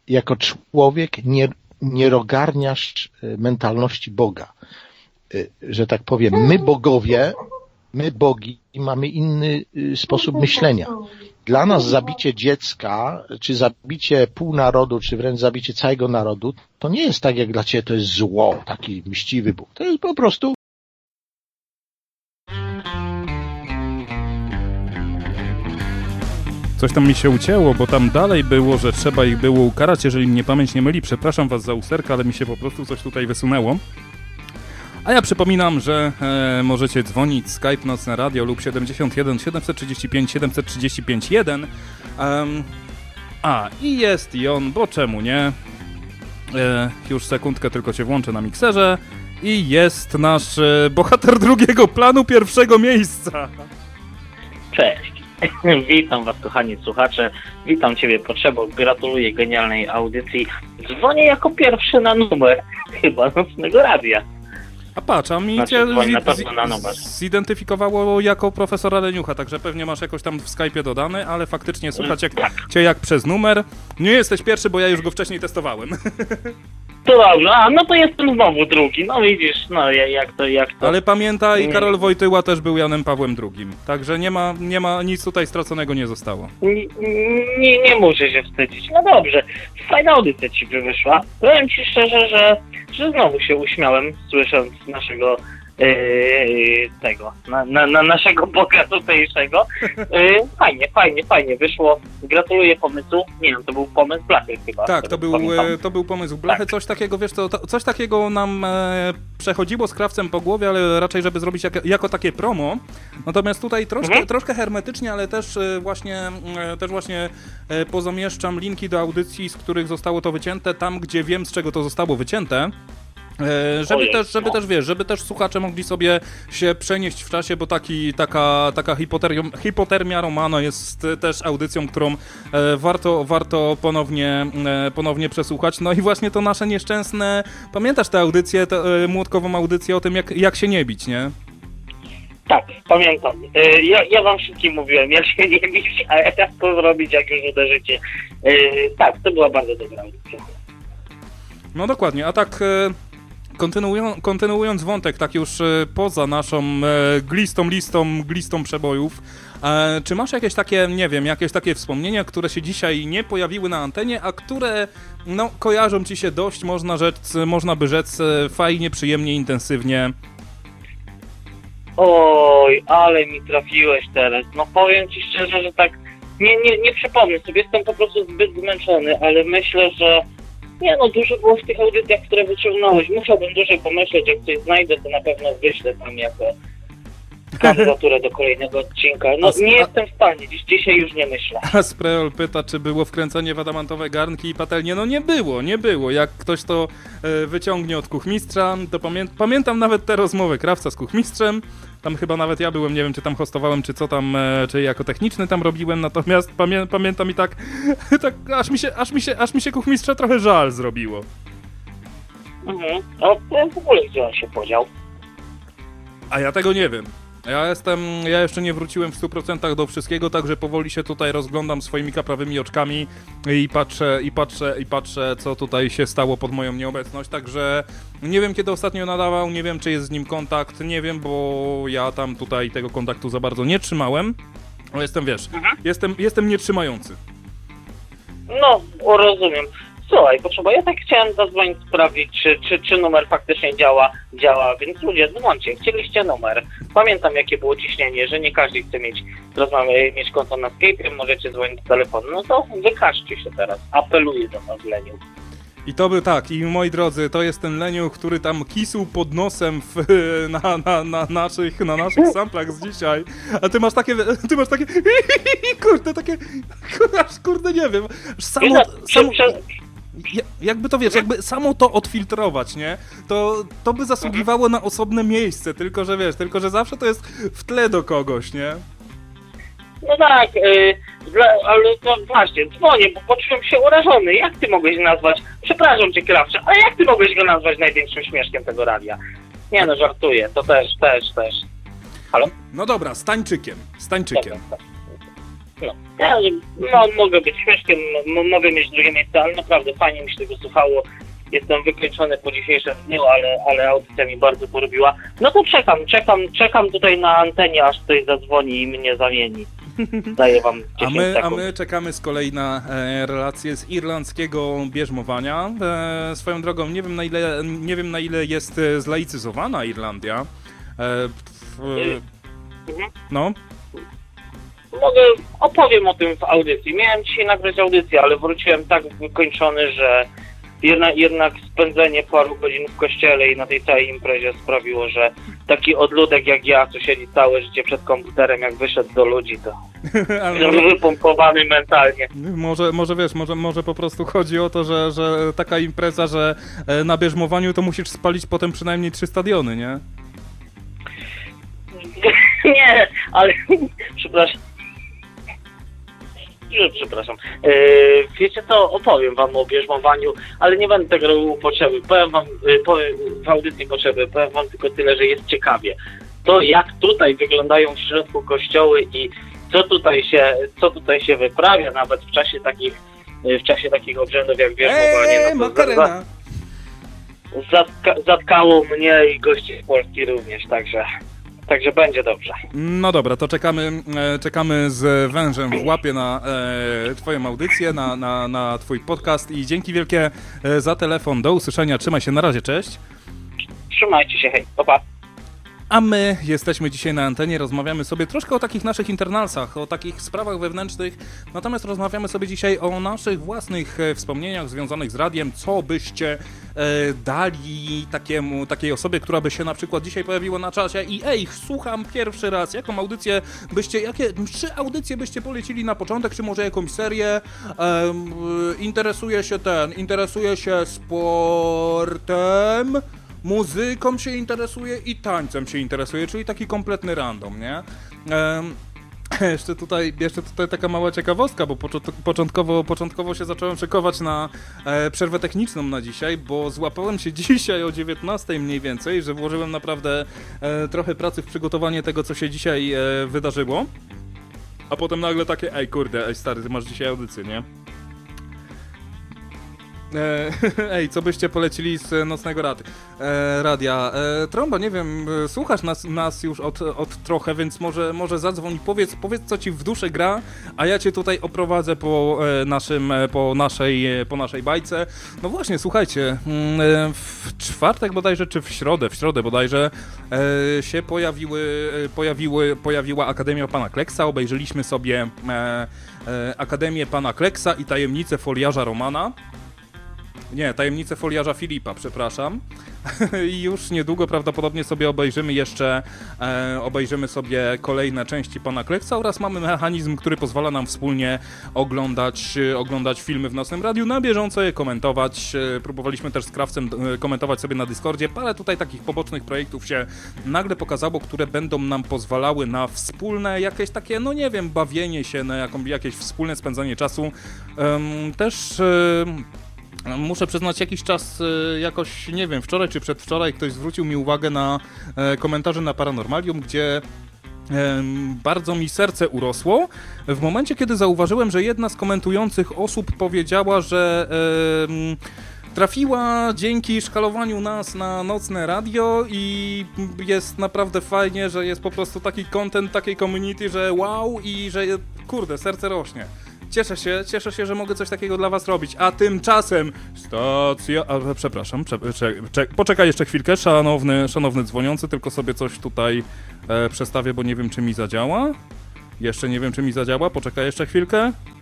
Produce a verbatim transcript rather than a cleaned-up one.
jako człowiek nie, nie ogarniasz mentalności Boga. Że tak powiem, my bogowie, my bogi mamy inny sposób myślenia. Dla nas zabicie dziecka, czy zabicie pół narodu, czy wręcz zabicie całego narodu, to nie jest tak jak dla ciebie to jest zło, taki mściwy Bóg. To jest po prostu Coś tam mi się ucięło, bo tam dalej było, że trzeba ich było ukarać, jeżeli mnie pamięć nie myli. Przepraszam was za usterkę, ale mi się po prostu coś tutaj wysunęło. A ja przypominam, że e, możecie dzwonić Skype Nocne Radio lub siedemdziesiąt jeden siedemset trzydzieści pięć siedemset trzydzieści pięć jeden. Um, a, i jest i on, bo czemu nie? E, już sekundkę tylko się włączę na mikserze. I jest nasz e, bohater drugiego planu pierwszego miejsca. Cześć. Witam was, kochani słuchacze. Witam ciebie, Potrzebo. Gratuluję genialnej audycji. Dzwonię jako pierwszy na numer chyba Nocnego Radia. A patrz, a mi znaczy, cię zi- zi- zidentyfikowało jako profesora Leniucha, także pewnie masz jakoś tam w Skype'ie dodany, ale faktycznie słuchać jak, tak. cię jak przez numer. Nie jesteś pierwszy, bo ja już go wcześniej testowałem. To dobrze, a no to jestem znowu drugi, no widzisz, no jak to, jak to. Ale pamiętaj, Karol Wojtyła też był Janem Pawłem drugim, także nie ma, nie ma nic tutaj straconego nie zostało. Nie, nie, nie muszę się wstydzić, no dobrze, fajna audycja ci wyszła. Powiem ci szczerze, że, że znowu się uśmiałem, słysząc naszego yy, tego, na, na, na naszego Boga tutejszego. Yy, fajnie, fajnie, fajnie wyszło. Gratuluję pomysłu. Nie wiem, to był pomysł Blachy chyba. Tak, to był, to był pomysł Blachy. Tak. Coś takiego, wiesz co, to, coś takiego nam e, przechodziło z krawcem po głowie, ale raczej, żeby zrobić jak, jako takie promo. Natomiast tutaj troszkę, mhm. troszkę hermetycznie, ale też e, właśnie, e, też właśnie e, pozamieszczam linki do audycji, z których zostało to wycięte, tam gdzie wiem, z czego to zostało wycięte. E, żeby Ojej, też, żeby no. też, wiesz, żeby też słuchacze mogli sobie się przenieść w czasie, bo taki, taka, taka hipotermia, hipotermia Romano jest też audycją, którą e, warto, warto ponownie, e, ponownie przesłuchać. No i właśnie to nasze nieszczęsne, pamiętasz tę audycję, tę e, młotkową audycję o tym, jak, jak się nie bić, nie? Tak, pamiętam. E, ja, ja wam wszystkim mówiłem, jak się nie bić, a jak to zrobić, jak już uderzycie. E, tak, to była bardzo dobra audycja. No dokładnie, a tak... E, Kontynuują, kontynuując wątek, tak już e, poza naszą e, glistą listą, glistą przebojów, e, czy masz jakieś takie, nie wiem, jakieś takie wspomnienia, które się dzisiaj nie pojawiły na antenie, a które, no, kojarzą ci się dość, można rzec, można by rzec, e, fajnie, przyjemnie, intensywnie? Oj, ale mi trafiłeś teraz. No powiem ci szczerze, że tak, nie, nie, nie przypomnę sobie, jestem po prostu zbyt zmęczony, ale myślę, że nie no, dużo było w tych audycjach, które wyciągnąłeś. Musiałbym dłużej pomyśleć, jak coś znajdę, to na pewno wyślę tam jako kandydaturę do kolejnego odcinka. No nie jestem w stanie, dziś, dzisiaj już nie myślę. A Spreol pyta, czy było wkręcenie w adamantowe garnki i patelnie. No nie było, nie było. Jak ktoś to e, wyciągnie od kuchmistrza, to pamię pamiętam nawet te rozmowy krawca z kuchmistrzem. Tam chyba nawet ja byłem, nie wiem, czy tam hostowałem, czy co tam, e, czy jako techniczny tam robiłem, natomiast pamię pamiętam i tak, tak aż mi się, aż mi się, aż mi się kuchmistrza trochę żal zrobiło. Mhm. No w ogóle gdzie on się podział? A ja tego nie wiem. Ja jestem, ja jeszcze nie wróciłem w stu procentach do wszystkiego, także powoli się tutaj rozglądam swoimi kaprawymi oczkami i patrzę, i patrzę, i patrzę, co tutaj się stało pod moją nieobecność, także nie wiem, kiedy ostatnio nadawał, nie wiem, czy jest z nim kontakt, nie wiem, bo ja tam tutaj tego kontaktu za bardzo nie trzymałem, ale jestem, wiesz, mhm. jestem, jestem nietrzymający. No, rozumiem. Słuchaj, potrzeba, ja tak chciałem zadzwonić, sprawdzić, czy, czy, czy numer faktycznie działa, działa, więc ludzie, dzwońcie, chcieliście numer. Pamiętam, jakie było ciśnienie, że nie każdy chce mieć, rozmawiać, mieć konto na Skype'ie, możecie dzwonić z telefonu, no to wykażcie się teraz, apeluję do was, Leniu. I to był tak, i moi drodzy, to jest ten Leniu, który tam kisł pod nosem w, na, na, na, naszych, na naszych samplach z dzisiaj, a ty masz takie, ty masz takie, kurde, takie, kurde, nie wiem, samo, samo, jakby to wiesz, jakby samo to odfiltrować, nie, to, to by zasługiwało na osobne miejsce, tylko że wiesz, tylko że zawsze to jest w tle do kogoś, nie? No tak, yy, dla, ale to właśnie, dzwonię, bo poczułem się urażony. Jak ty mogłeś nazwać, przepraszam cię krawcze, ale jak ty mogłeś go nazwać największym śmieszkiem tego radia? Nie no, żartuję, to też, też, też. Halo? No dobra, Stańczykiem, Stańczykiem. Dobra, tak. no, ja, no mogę być śmieszkiem, m- mogę mieć drugie miejsce, ale naprawdę fajnie mi się tego słuchało. Jestem wykończony po dzisiejszym dniu, ale, ale audycja mi bardzo porobiła. No to czekam, czekam, czekam tutaj na antenie, aż ktoś zadzwoni i mnie zamieni. Daję wam A dziesięć my, a sekund. my czekamy z kolei na e, relację z irlandzkiego bierzmowania. E, swoją drogą, nie wiem na ile, nie wiem na ile jest e, zlaicyzowana Irlandia. E, w, e, Mhm. no, Mogę, opowiem o tym w audycji. Miałem dzisiaj nagrać audycję, ale wróciłem tak wykończony, że jednak, jednak spędzenie paru godzin w kościele i na tej całej imprezie sprawiło, że taki odludek jak ja, co siedzi całe życie przed komputerem, jak wyszedł do ludzi, to ale jestem wypompowany mentalnie. może, może wiesz, może, może po prostu chodzi o to, że, że taka impreza, że e, na bierzmowaniu to musisz spalić potem przynajmniej trzy stadiony, nie? Nie, ale przepraszam. Nie, Przepraszam. Yy, wiecie co, opowiem wam o bierzmowaniu, ale nie będę tego robił potrzeby. Powiem wam yy, powiem w audycji potrzeby, powiem wam tylko tyle, że jest ciekawie. To jak tutaj wyglądają w środku kościoły i co tutaj się, co tutaj się wyprawia, nawet w czasie takich, yy, w czasie takich obrzędów jak bierzmowanie. Eee, no to Makarena! zatka, zatkało mnie i gości z Polski również, także, także będzie dobrze. No dobra, to czekamy, e, czekamy z wężem w łapie na e, twoją audycję, na, na, na twój podcast i dzięki wielkie e, za telefon. Do usłyszenia, trzymaj się, na razie, cześć. Trzymajcie się, hej, pa, pa. A my jesteśmy dzisiaj na antenie, rozmawiamy sobie troszkę o takich naszych internalsach, o takich sprawach wewnętrznych, natomiast rozmawiamy sobie dzisiaj o naszych własnych e, wspomnieniach związanych z radiem, co byście e, dali takiemu, takiej osobie, która by się na przykład dzisiaj pojawiła na czasie i ej, słucham pierwszy raz, jaką audycję byście, jakie trzy audycje byście polecili na początek, czy może jakąś serię, e, interesuje się ten, interesuje się sportem, muzyką się interesuje i tańcem się interesuje, czyli taki kompletny random, nie? Um, jeszcze, tutaj, jeszcze tutaj taka mała ciekawostka, bo początkowo, początkowo się zacząłem szykować na e, przerwę techniczną na dzisiaj, bo złapałem się dzisiaj o dziewiętnastej mniej więcej, że włożyłem naprawdę e, trochę pracy w przygotowanie tego, co się dzisiaj e, wydarzyło, a potem nagle takie, ej kurde, ej stary, ty masz dzisiaj audycję, nie? Ej, co byście polecili z nocnego rady, e, radia? E, Tromba, nie wiem, słuchasz nas, nas już od, od trochę, więc może, może zadzwoń, powiedz, powiedz, co ci w duszy gra, a ja cię tutaj oprowadzę po e, naszym, po naszej, po naszej bajce. No właśnie, słuchajcie, e, w czwartek bodajże, czy w środę, w środę bodajże e, się pojawiły, pojawiły, pojawiła Akademia Pana Kleksa, obejrzeliśmy sobie e, e, Akademię Pana Kleksa i Tajemnice Foliarza Romana. Nie, Tajemnice Foliarza Filipa, przepraszam. I już niedługo prawdopodobnie sobie obejrzymy jeszcze e, obejrzymy sobie kolejne części Pana Kleksa oraz mamy mechanizm, który pozwala nam wspólnie oglądać, oglądać filmy w nocnym radiu, na bieżąco je komentować. E, próbowaliśmy też z Krawcem e, komentować sobie na Discordzie. Parę tutaj takich pobocznych projektów się nagle pokazało, które będą nam pozwalały na wspólne jakieś takie, no nie wiem, bawienie się, na jaką, jakieś wspólne spędzanie czasu. E, też... E, Muszę przyznać, jakiś czas jakoś, nie wiem, wczoraj czy przedwczoraj ktoś zwrócił mi uwagę na komentarze na Paranormalium, gdzie bardzo mi serce urosło w momencie, kiedy zauważyłem, że jedna z komentujących osób powiedziała, że trafiła dzięki szkalowaniu nas na nocne radio i jest naprawdę fajnie, że jest po prostu taki content, takiej community, że wow i że kurde, serce rośnie. Cieszę się, cieszę się, że mogę coś takiego dla was robić, a tymczasem stacja... A, przepraszam, prze, cze, cze, poczekaj jeszcze chwilkę, szanowny, szanowny dzwoniący, tylko sobie coś tutaj e, przestawię, bo nie wiem, czy mi zadziała. Jeszcze nie wiem, czy mi zadziała, poczekaj jeszcze chwilkę.